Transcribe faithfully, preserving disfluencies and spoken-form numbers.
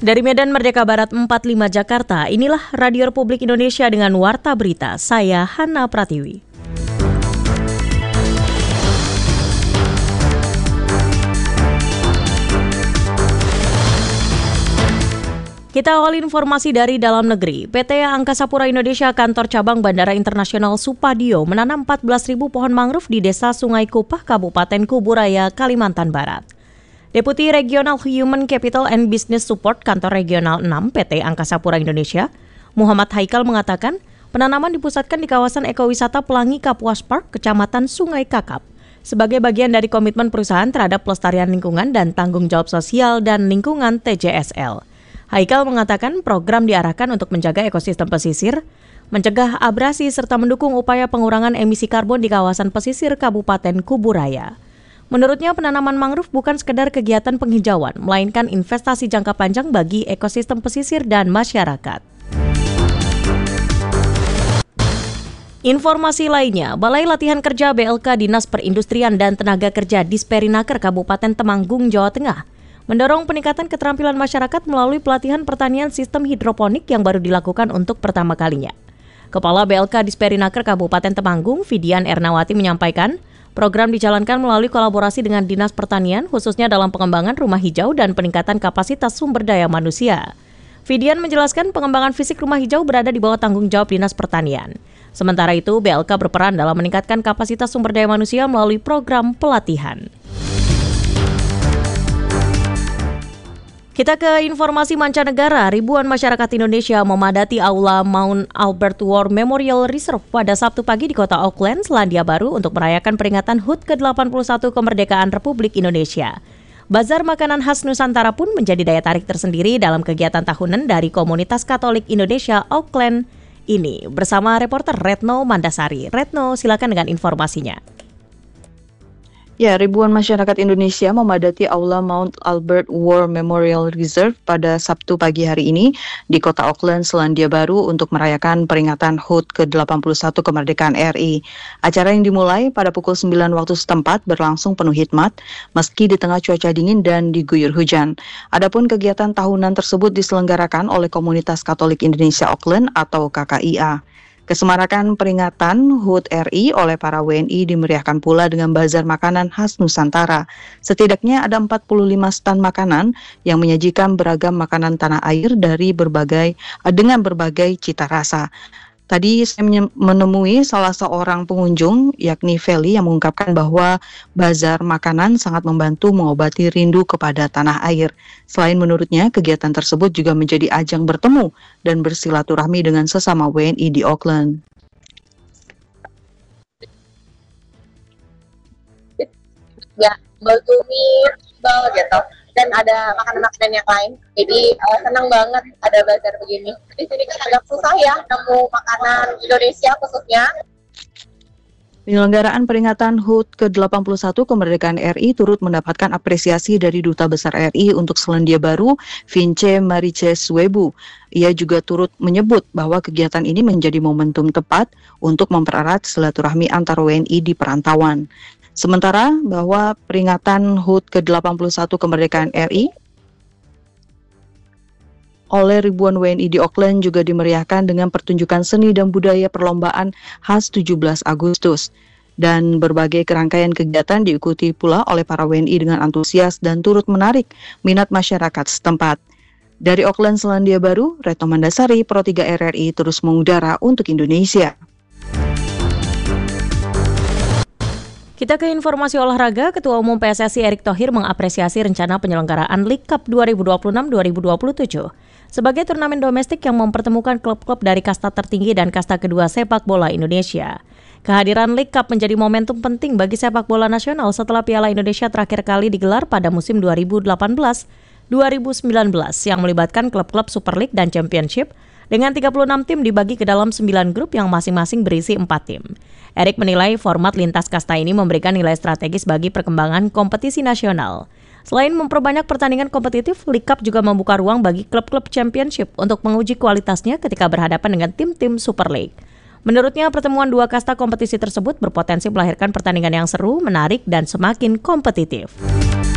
Dari Medan Merdeka Barat empat puluh lima Jakarta, inilah Radio Republik Indonesia dengan Warta Berita. Saya Hana Pratiwi. Kita awali informasi dari dalam negeri. P T Angkasa Pura Indonesia Kantor Cabang Bandara Internasional Supadio menanam empat belas ribu pohon mangrove di Desa Sungai Kupah, Kabupaten Kuburaya, Kalimantan Barat. Deputi Regional Human Capital and Business Support Kantor Regional enam P T Angkasa Pura Indonesia, Muhammad Haikal mengatakan, penanaman dipusatkan di kawasan ekowisata Pelangi Kapuas Park, Kecamatan Sungai Kakap, sebagai bagian dari komitmen perusahaan terhadap pelestarian lingkungan dan tanggung jawab sosial dan lingkungan T J S L. Haikal mengatakan program diarahkan untuk menjaga ekosistem pesisir, mencegah abrasi serta mendukung upaya pengurangan emisi karbon di kawasan pesisir Kabupaten Kuburaya. Menurutnya penanaman mangrove bukan sekedar kegiatan penghijauan, melainkan investasi jangka panjang bagi ekosistem pesisir dan masyarakat. Informasi lainnya, Balai Latihan Kerja B L K Dinas Perindustrian dan Tenaga Kerja Disperinaker Kabupaten Temanggung, Jawa Tengah, mendorong peningkatan keterampilan masyarakat melalui pelatihan pertanian sistem hidroponik yang baru dilakukan untuk pertama kalinya. Kepala B L K Disperinaker Kabupaten Temanggung, Fidian Ernawati menyampaikan, program dijalankan melalui kolaborasi dengan Dinas Pertanian, khususnya dalam pengembangan rumah hijau dan peningkatan kapasitas sumber daya manusia. Fidian menjelaskan pengembangan fisik rumah hijau berada di bawah tanggung jawab Dinas Pertanian. Sementara itu, B L K berperan dalam meningkatkan kapasitas sumber daya manusia melalui program pelatihan. Kita ke informasi mancanegara. Ribuan masyarakat Indonesia memadati Aula Mount Albert War Memorial Reserve pada Sabtu pagi di kota Auckland, Selandia Baru untuk merayakan peringatan H U T ke delapan puluh satu kemerdekaan Republik Indonesia. Bazar makanan khas Nusantara pun menjadi daya tarik tersendiri dalam kegiatan tahunan dari komunitas Katolik Indonesia Auckland ini. Bersama reporter Retno Mandasari. Retno, silakan dengan informasinya. Ya, ribuan masyarakat Indonesia memadati Aula Mount Albert War Memorial Reserve pada Sabtu pagi hari ini di kota Auckland, Selandia Baru untuk merayakan peringatan H U T ke delapan puluh satu kemerdekaan R I. Acara yang dimulai pada pukul sembilan waktu setempat berlangsung penuh hikmat meski di tengah cuaca dingin dan diguyur hujan. Adapun kegiatan tahunan tersebut diselenggarakan oleh Komunitas Katolik Indonesia Auckland atau K K I A. Kesemarakan peringatan H U T R I oleh para W N I dimeriahkan pula dengan bazar makanan khas Nusantara. Setidaknya ada empat puluh lima stand makanan yang menyajikan beragam makanan tanah air dari berbagai dengan berbagai cita rasa. Tadi saya menemui salah seorang pengunjung, yakni Feli, yang mengungkapkan bahwa bazar makanan sangat membantu mengobati rindu kepada tanah air. Selain menurutnya, kegiatan tersebut juga menjadi ajang bertemu dan bersilaturahmi dengan sesama W N I di Auckland. Ya, baltumi, bal gitu. Dan ada makanan-makanan yang lain. Jadi uh, senang banget ada bazar begini. Di sini kan agak susah ya nemu makanan Indonesia khususnya. Penyelenggaraan peringatan H U T ke delapan puluh satu kemerdekaan R I turut mendapatkan apresiasi dari Duta Besar R I untuk Selandia Baru, Vince Marices Webu. Ia juga turut menyebut bahwa kegiatan ini menjadi momentum tepat untuk mempererat silaturahmi antar W N I di perantauan. Sementara bahwa peringatan H U T ke delapan puluh satu kemerdekaan R I oleh ribuan W N I di Auckland juga dimeriahkan dengan pertunjukan seni dan budaya perlombaan khas tujuh belas Agustus. Dan berbagai kerangkaian kegiatan diikuti pula oleh para W N I dengan antusias dan turut menarik minat masyarakat setempat. Dari Auckland, Selandia Baru, Retno Mandasari, Pro tiga R R I terus mengudara untuk Indonesia. Kita ke informasi olahraga. Ketua Umum P S S I Erick Thohir mengapresiasi rencana penyelenggaraan League Cup dua ribu dua puluh enam dua ribu dua puluh tujuh sebagai turnamen domestik yang mempertemukan klub-klub dari kasta tertinggi dan kasta kedua sepak bola Indonesia. Kehadiran League Cup menjadi momentum penting bagi sepak bola nasional setelah Piala Indonesia terakhir kali digelar pada musim dua ribu delapan belas dua ribu sembilan belas yang melibatkan klub-klub Super League dan Championship dengan tiga puluh enam tim dibagi ke dalam sembilan grup yang masing-masing berisi empat tim. Erick menilai format lintas kasta ini memberikan nilai strategis bagi perkembangan kompetisi nasional. Selain memperbanyak pertandingan kompetitif, League Cup juga membuka ruang bagi klub-klub Championship untuk menguji kualitasnya ketika berhadapan dengan tim-tim Super League. Menurutnya, pertemuan dua kasta kompetisi tersebut berpotensi melahirkan pertandingan yang seru, menarik, dan semakin kompetitif.